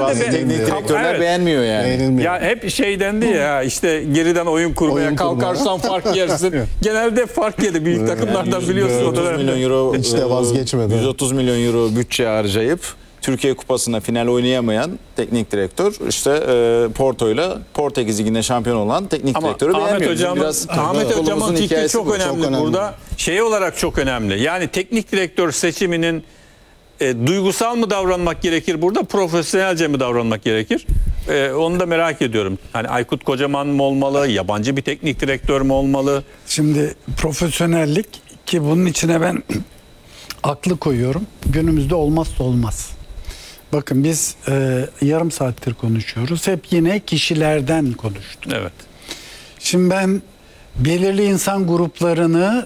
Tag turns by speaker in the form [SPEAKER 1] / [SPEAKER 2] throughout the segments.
[SPEAKER 1] bazı teknik direktörler beğenmiyor yani.
[SPEAKER 2] Ya hep şey dendi ya, işte geriden oyun kurmaya kalkarsan fark yersin. Genelde fark yedi büyük takımlardan, biliyorsun.
[SPEAKER 1] 130 milyon euro
[SPEAKER 3] hiç de vazgeçmedi.
[SPEAKER 1] 130 milyon euro bütçe harcayıp Türkiye Kupası'na final oynayamayan teknik direktör, işte Porto'yla Portekiz Ligi'nde şampiyon olan teknik direktörü beğenmiyor.
[SPEAKER 2] Ahmet Hocam'ın fikri çok önemli burada. Şey olarak çok önemli. Yani teknik direktör seçiminin duygusal mı davranmak gerekir burada, profesyonelce mi davranmak gerekir? Onu da merak ediyorum. Hani Aykut Kocaman mı olmalı, yabancı bir teknik direktör mü olmalı?
[SPEAKER 4] Şimdi profesyonellik, ki bunun içine ben aklı koyuyorum, günümüzde olmazsa olmaz. Bakın biz yarım saattir konuşuyoruz. Hep yine kişilerden konuştuk.
[SPEAKER 2] Evet.
[SPEAKER 4] Şimdi ben belirli insan gruplarını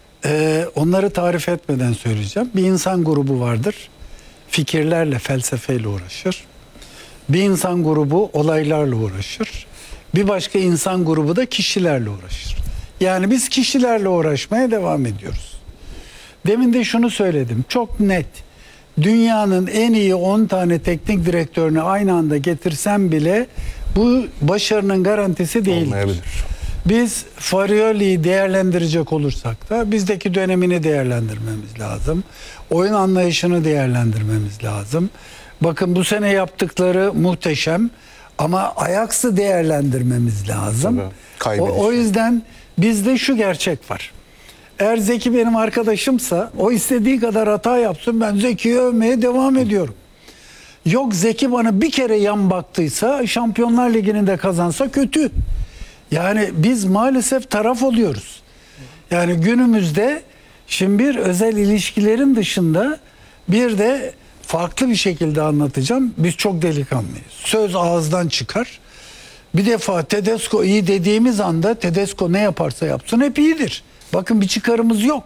[SPEAKER 4] onları tarif etmeden söyleyeceğim. Bir insan grubu vardır. Fikirlerle, felsefeyle uğraşır. Bir insan grubu olaylarla uğraşır. Bir başka insan grubu da kişilerle uğraşır. Yani biz kişilerle uğraşmaya devam ediyoruz. Demin de şunu söyledim. Çok net. Dünyanın en iyi 10 tane teknik direktörünü aynı anda getirsem bile bu başarının garantisi değildir. Biz Farioli'yi değerlendirecek olursak da bizdeki dönemini değerlendirmemiz lazım. Oyun anlayışını değerlendirmemiz lazım. Bakın bu sene yaptıkları muhteşem ama Ajax'ı değerlendirmemiz lazım. O yüzden bizde şu gerçek var. Eğer Zeki benim arkadaşımsa o istediği kadar hata yapsın, ben Zeki'yi övmeye devam ediyorum. Yok, Zeki bana bir kere yan baktıysa, Şampiyonlar Ligi'ni de kazansa kötü. Yani biz maalesef taraf oluyoruz. Yani günümüzde şimdi bir özel ilişkilerin dışında bir de farklı bir şekilde anlatacağım. Biz çok delikanlıyız. Söz ağızdan çıkar. Bir defa Tedesco iyi dediğimiz anda Tedesco ne yaparsa yapsın hep iyidir. Bakın bir çıkarımız yok.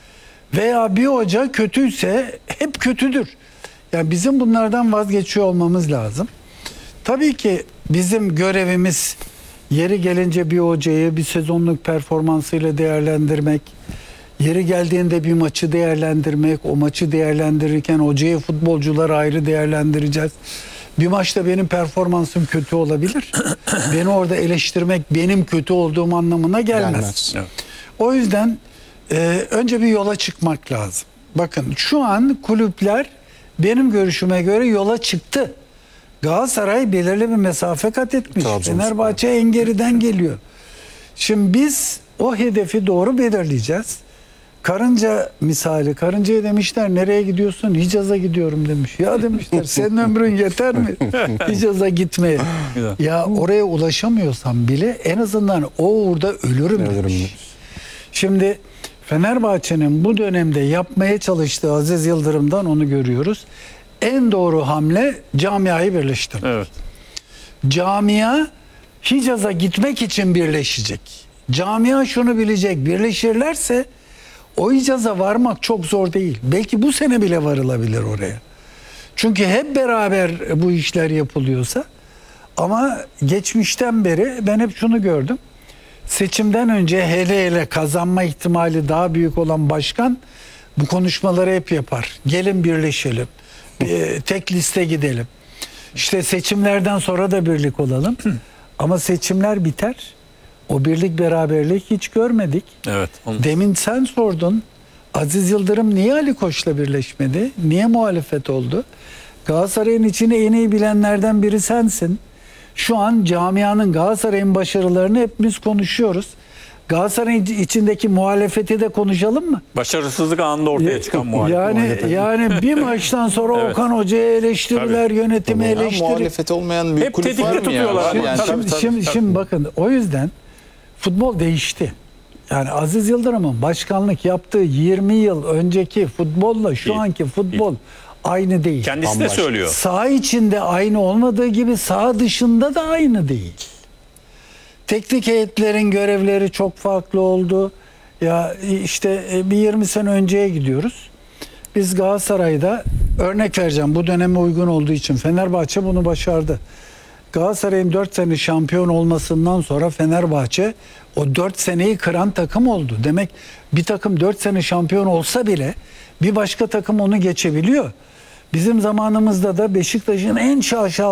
[SPEAKER 4] Veya bir hoca kötüyse hep kötüdür. Yani bizim bunlardan vazgeçiyor olmamız lazım. Tabii ki bizim görevimiz yeri gelince bir hocayı bir sezonluk performansıyla değerlendirmek, yeri geldiğinde bir maçı değerlendirmek, o maçı değerlendirirken hocayı, futbolcuları ayrı değerlendireceğiz. Bir maçta benim performansım kötü olabilir. Beni orada eleştirmek benim kötü olduğum anlamına gelmez. Evet. O yüzden önce bir yola çıkmak lazım. Bakın şu an kulüpler benim görüşüme göre yola çıktı. Galatasaray belirli bir mesafe kat etmiş. Fenerbahçe en geriden geliyor. Şimdi biz o hedefi doğru belirleyeceğiz. Karınca misali, karıncaya demişler nereye gidiyorsun? Hicaz'a gidiyorum demiş. Ya demişler senin ömrün yeter mi Hicaz'a gitmeye? Ya oraya ulaşamıyorsam bile en azından o uğurda ölürüm demiş. Şimdi Fenerbahçe'nin bu dönemde yapmaya çalıştığı, Aziz Yıldırım'dan onu görüyoruz. En doğru hamle camiayı birleştirmek.
[SPEAKER 2] Evet.
[SPEAKER 4] Camia Hicaz'a gitmek için birleşecek. Camia şunu bilecek, birleşirlerse o Hicaz'a varmak çok zor değil. Belki bu sene bile varılabilir oraya. Çünkü hep beraber bu işler yapılıyorsa, ama geçmişten beri ben hep şunu gördüm. Seçimden önce hele kazanma ihtimali daha büyük olan başkan bu konuşmaları hep yapar. Gelin birleşelim. Tek liste gidelim. İşte seçimlerden sonra da birlik olalım. Ama seçimler biter. O birlik beraberlik hiç görmedik.
[SPEAKER 2] Evet.
[SPEAKER 4] Demin sen sordun. Aziz Yıldırım niye Ali Koç'la birleşmedi? Niye muhalefet oldu? Galatasaray'ın içini en iyi bilenlerden biri sensin. Şu an camianın, Galatasaray'ın başarılarını hepimiz konuşuyoruz. Galatasaray'ın içindeki muhalefeti de konuşalım mı?
[SPEAKER 2] Başarısızlık anında ortaya çıkan muhalefet.
[SPEAKER 4] Yani bir maçtan sonra evet. Okan Hoca'ya eleştiriler, yönetimi eleştiri.
[SPEAKER 1] Muhalefet olmayan bir kulüp var mı ya?
[SPEAKER 4] Şimdi bakın, o yüzden futbol değişti. Yani Aziz Yıldırım'ın başkanlık yaptığı 20 yıl önceki futbolla şu anki futbol aynı değil.
[SPEAKER 2] Kendisi de söylüyor.
[SPEAKER 4] Saha içinde aynı olmadığı gibi saha dışında da aynı değil. Teknik heyetlerin görevleri çok farklı oldu. Ya işte bir 20 sene önceye gidiyoruz. Biz Galatasaray'da, örnek vereceğim bu döneme uygun olduğu için, Fenerbahçe bunu başardı. Galatasaray'ın 4 sene şampiyon olmasından sonra Fenerbahçe o 4 seneyi kıran takım oldu. Demek bir takım 4 sene şampiyon olsa bile bir başka takım onu geçebiliyor. Bizim zamanımızda da Beşiktaş'ın en şaşalı